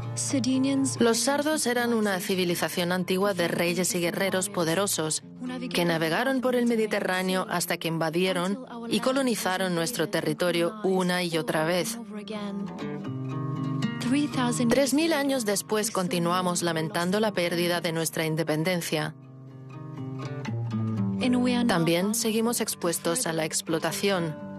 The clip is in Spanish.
Los sardos eran una civilización antigua de reyes y guerreros poderosos que navegaron por el Mediterráneo hasta que invadieron y colonizaron nuestro territorio una y otra vez. 3000 años después continuamos lamentando la pérdida de nuestra independencia. También seguimos expuestos a la explotación.